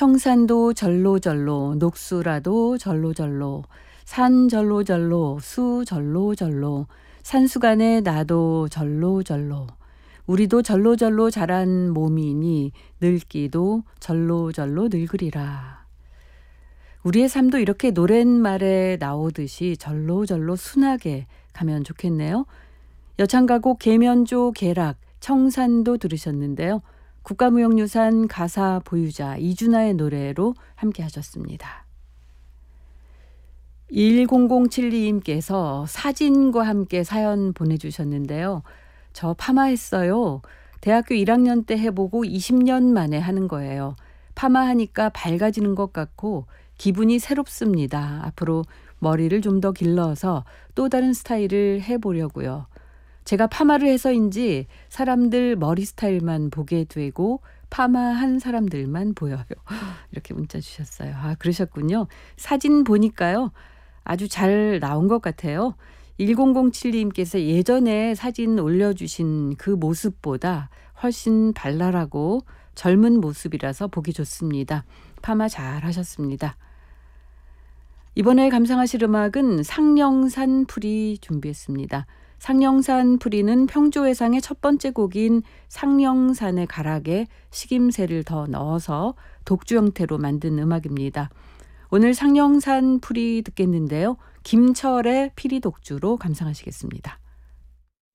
청산도 절로절로 녹수라도 절로절로 산 절로절로 수 절로절로 산수간에 나도 절로절로 우리도 절로절로 자란 몸이니 늙기도 절로절로 늙으리라. 우리의 삶도 이렇게 노랫말에 나오듯이 절로절로 순하게 가면 좋겠네요. 여창가곡 계면조 계락 청산도 들으셨는데요. 국가무형유산 가사 보유자 이준하의 노래로 함께 하셨습니다. 1007님께서 사진과 함께 사연 보내주셨는데요. 저 파마했어요. 대학교 1학년 때 해보고 20년 만에 하는 거예요. 파마하니까 밝아지는 것 같고 기분이 새롭습니다. 앞으로 머리를 좀 더 길러서 또 다른 스타일을 해보려고요. 제가 파마를 해서인지 사람들 머리 스타일만 보게 되고 파마한 사람들만 보여요. 이렇게 문자 주셨어요. 아, 그러셨군요. 사진 보니까요. 아주 잘 나온 것 같아요. 1007님께서 예전에 사진 올려주신 그 모습보다 훨씬 발랄하고 젊은 모습이라서 보기 좋습니다. 파마 잘 하셨습니다. 이번에 감상하실 음악은 상령산 풀이 준비했습니다. 상령산 풀이는 평조회상의 첫 번째 곡인 상령산의 가락에 식임새를 더 넣어서 독주 형태로 만든 음악입니다. 오늘 상령산 풀이 듣겠는데요. 김철의 피리 독주로 감상하시겠습니다.